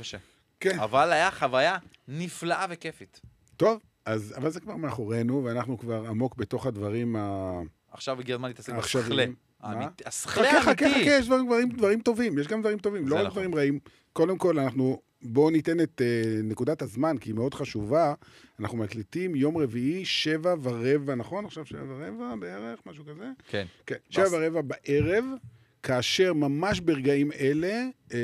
קשה. כן. אבל היה חוויה נפלאה וכיפית. טוב, אבל זה כבר מאחורינו, ואנחנו כבר עמוק בתוך הדברים עכשיו הגיע הזמן להתעסק העכשוויים. בסכלה. מה? הסכלה האמיתי. חכה, יש דברים טובים, יש גם דברים טובים, לא רק דברים רעים. קודם כל, בואו ניתן את נקודת הזמן, כי היא מאוד חשובה. אנחנו מקליטים יום רביעי, 7:15, נכון? עכשיו 7:15 בערך, משהו כזה? כן. כן, 7:15 בערב, כאשר ממש ברגעים אלה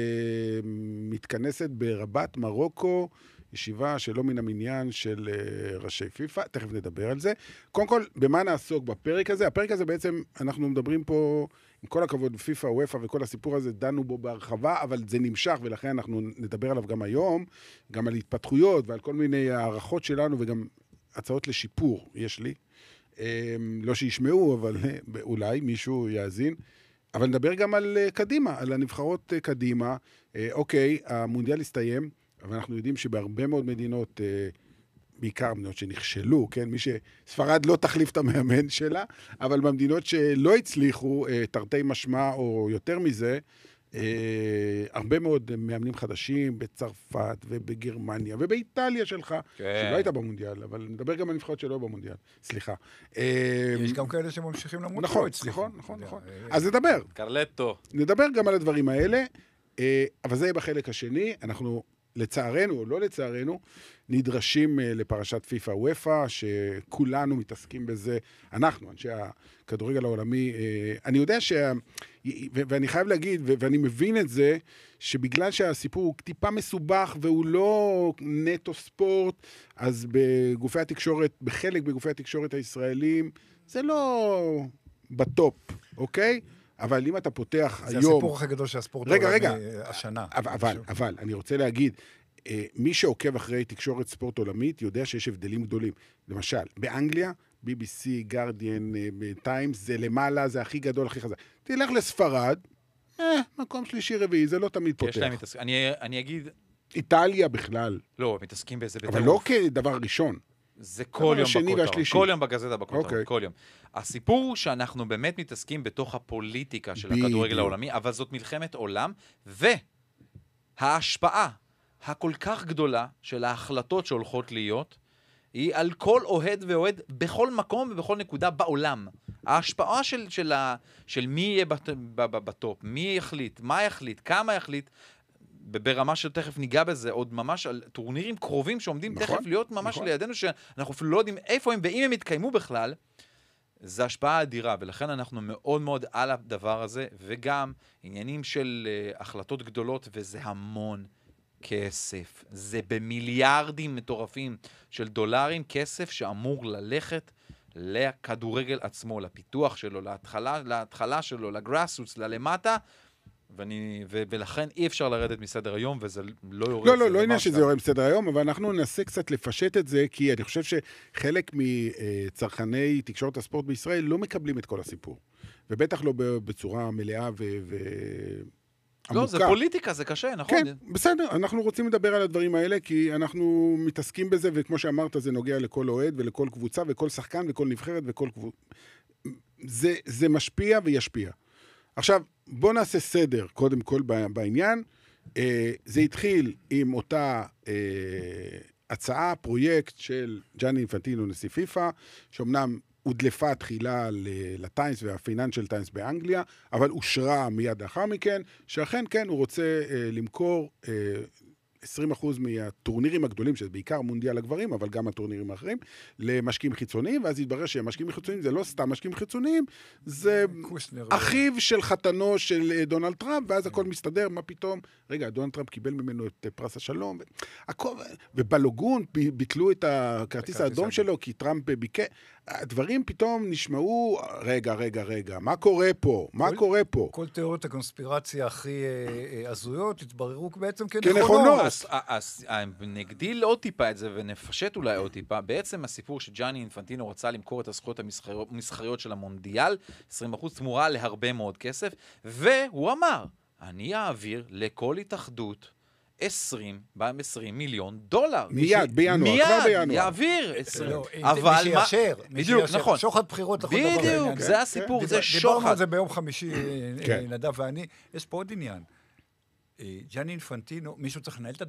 מתכנסת ברבת מרוקו, ישיבה שלא מן המניין של ראשי פיפה, תכף נדבר על זה. קודם כל, במה נעסוק בפרק הזה? הפרק הזה בעצם, אנחנו מדברים פה, עם כל הכבוד, פיפה, וויפה וכל הסיפור הזה, דנו בו בהרחבה, אבל זה נמשך, ולכן אנחנו נדבר עליו גם היום, גם על התפתחויות ועל כל מיני הערכות שלנו, וגם הצעות לשיפור, יש לי. לא שישמעו, אבל אולי מישהו יאזין. אבל נדבר גם על קדימה, על הנבחרות קדימה. אוקיי, המונדיאל הסתיים, אבל אנחנו יודעים שבהרבה מאוד מדינות, בעיקר מדינות שנכשלו, כן? ספרד לא תחליף את המאמן שלה, אבל במדינות שלא הצליחו, תרתי משמע או יותר מזה, הרבה מאוד מאמנים חדשים בצרפת ובגרמניה ובאיטליה שלך, שלא הייתה במונדיאל, אבל נדבר גם על נבחרות שלא במונדיאל. סליחה. יש גם כאלה שממשיכים למרות נכון. אז נדבר. קרלטו. נדבר גם על הדברים האלה, אבל זה יהיה בחלק השני. אנחנו לצערנו או לא לצערנו, נדרשים לפרשת פיפה וויפה, שכולנו מתעסקים בזה, אנחנו, אנשי הכדורגל העולמי, אני יודע ואני חייב להגיד, ואני מבין את זה, שבגלל שהסיפור הוא טיפה מסובך, והוא לא נטו ספורט, אז בגופי התקשורת, בחלק בגופי התקשורת הישראלים, זה לא בטופ, אוקיי? אבל אם אתה פותח היום... זה הסיפור הכי גדול שהספורט העולמי השנה. אבל אני רוצה להגיד, מי שעוקב אחרי תקשורת ספורט עולמית יודע שיש הבדלים גדולים. למשל, באנגליה, BBC, גרדיאן, טיימס, זה למעלה, זה הכי גדול, הכי חזק. תלך לספרד, מקום שלישי רביעי, זה לא תמיד פותח. יש להם אני אגיד... איטליה בכלל. לא, מתעסקים בזה בטירוף. אבל לא כדבר ראשון. זה כל יום בכותרות, כל יום בגזטה בכותרות, כל יום. הסיפור הוא שאנחנו באמת מתעסקים בתוך הפוליטיקה של הכדורגל העולמי, אבל זאת מלחמת עולם, וההשפעה הכל כך גדולה של ההחלטות שהולכות להיות, היא על כל אוהד ואוהד בכל מקום ובכל נקודה בעולם. ההשפעה של מי יהיה בטופ, מי יחליט, מה יחליט, כמה יחליט, ברמה שתכף ניגע בזה, עוד ממש על טורנירים קרובים שעומדים תכף להיות ממש לידינו, שאנחנו אפילו לא יודעים איפה הם, ואם הם יתקיימו בכלל, זה השפעה אדירה, ולכן אנחנו מאוד מאוד על הדבר הזה, וגם עניינים של החלטות גדולות, וזה המון כסף. זה במיליארדים מטורפים של דולרים, כסף שאמור ללכת לכדורגל עצמו, לפיתוח שלו, להתחלה שלו, לגראסרוטס, ללמטה, ולכן אי אפשר לרדת מסדר היום, וזה לא יורד. לא עניין שזה יורד מסדר היום, אבל אנחנו ננסה קצת לפשט את זה, כי אני חושב שחלק מצרכני תקשורת הספורט בישראל לא מקבלים את כל הסיפור. ובטח לא בצורה מלאה עמוקה. לא, זה פוליטיקה, זה קשה, נכון? כן, בסדר, אנחנו רוצים לדבר על הדברים האלה, כי אנחנו מתעסקים בזה, וכמו שאמרת, זה נוגע לכל אוהד ולכל קבוצה, וכל שחקן וכל נבחרת וכל קבוצה. זה משפיע וישפיע. עכשיו, בוא נעשה סדר, קודם כל בעניין. זה התחיל עם אותה הצעה, פרויקט של ג'אני אינפנטינו, נשיא פיפה, שאומנם הודלפה תחילה לטיימס והפייננשל טיימס באנגליה, אבל אושרה מיד לאחר מכן, שאכן כן, הוא רוצה למכור 20% מהטורנירים הגדולים, שזה בעיקר מונדיאל הגברים, אבל גם הטורנירים האחרים, למשקיעים חיצוניים, ואז יתברר שמשקיעים חיצוניים זה לא סתם משקיעים חיצוניים, זה אחיו של חתנו של דונלד טראמפ, ואז הכל מסתדר, מה פתאום? רגע, דונלד טראמפ קיבל ממנו את פרס השלום, ובלוגון ביטלו את הכרטיס האדום שלו, כי טראמפ ביקר, הדברים פתאום נשמעו, רגע, מה קורה פה? כל תיאוריות הקונספירציה הכי הזויות התבררו בעצם כנכונות. אז נגדיל עוד טיפה את זה ונפשט אולי עוד טיפה. בעצם הסיפור שג'אני אינפנטינו רוצה למכור את הזכויות המסחריות של המונדיאל, 20% תמורה להרבה מאוד כסף, והוא אמר, אני אעביר לכל התאחדות 20 מיליון דולר. מיד, בינואר, כבר בינואר. יעביר 20. אבל מה... בדיוק, נכון. שוחד בחירות. בדיוק, זה הסיפור, זה שוחד. דיברנו על זה ביום חמישי, נדב ואני. יש פה עוד עניין. ג'אני אינפנטינו, מישהו צריך לנהל את